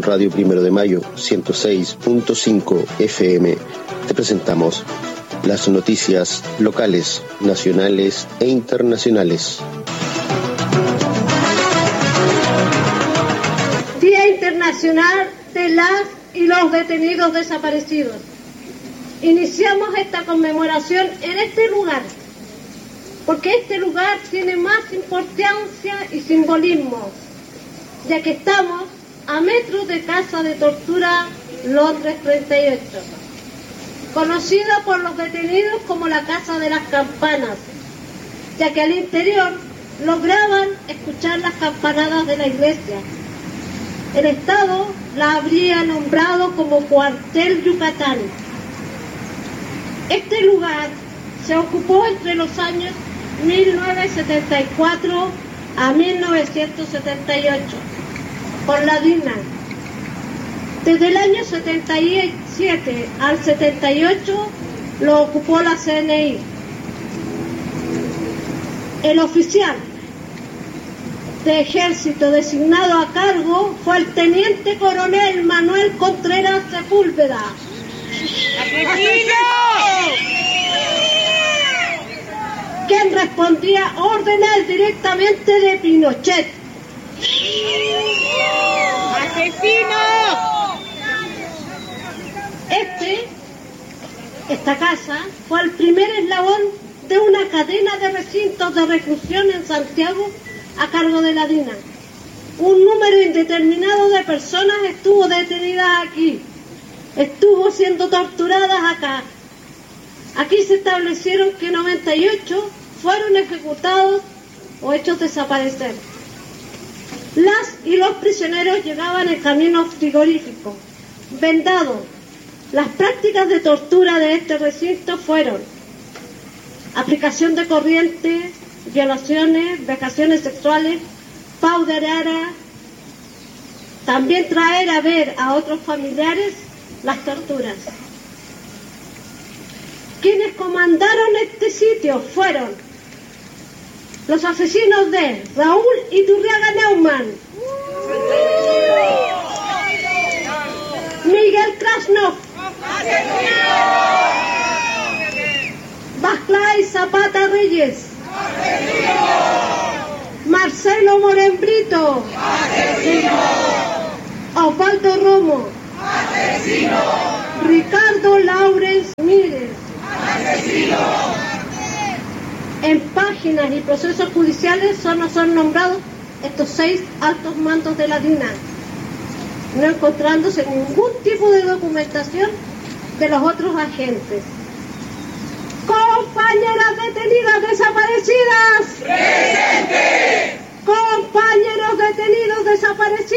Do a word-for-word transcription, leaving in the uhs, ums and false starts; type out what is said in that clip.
Radio Primero de Mayo, ciento seis punto cinco F M, te presentamos las noticias locales, nacionales e internacionales. Día Internacional de las y los detenidos desaparecidos. Iniciamos esta conmemoración en este lugar, porque este lugar tiene más importancia y simbolismo, ya que estamos a metros de Casa de Tortura Londres treinta y ocho, conocida por los detenidos como la Casa de las Campanas, ya que al interior lograban escuchar las campanadas de la iglesia. El Estado la habría nombrado como Cuartel Yucatán. Este lugar se ocupó entre los años mil novecientos setenta y cuatro a mil novecientos setenta y ocho por la DINA. Desde el año setenta y siete al setenta y ocho lo ocupó la C N I. El oficial de ejército designado a cargo fue el teniente coronel Manuel Contreras Sepúlveda, quien respondía órdenes directamente de Pinochet. ¡Asesino! Este, esta casa fue el primer eslabón de una cadena de recintos de reclusión en Santiago a cargo de la DINA. Un número indeterminado de personas estuvo detenida aquí, estuvo siendo torturadas acá. Aquí se establecieron que noventa y ocho fueron ejecutados o hechos desaparecer. Las y los prisioneros llegaban en caminos frigoríficos, vendados. Las prácticas de tortura de este recinto fueron aplicación de corriente, violaciones, vejaciones sexuales, pauderara, también traer a ver a otros familiares las torturas. Quienes comandaron este sitio fueron los asesinos de Raúl Iturriaga Neumann, Miguel Krasnov, Barclay Zapata Reyes, Marcelo Morembrito, Osvaldo Romo, ¡Asesino! Ricardo Laurens Mírez. ¡Asesino! En páginas y procesos judiciales solo son nombrados estos seis altos mandos de la DINA, no encontrándose ningún tipo de documentación de los otros agentes. ¡Compañeras detenidas desaparecidas! ¡Presente! ¡Compañeros detenidos desaparecidos!